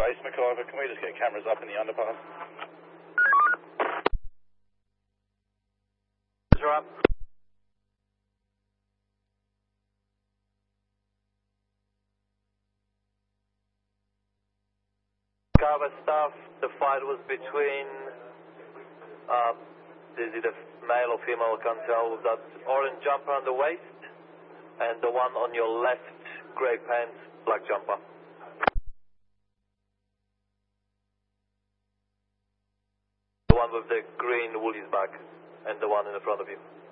base, McIver. Can we just get cameras up in the underpass? Up. Cover staff, the fight was between, is it a male or female, I can't tell, with that orange jumper on the waist, and the one on your left, grey pants, black jumper. The one with the green woolies back, and the one in the front of you.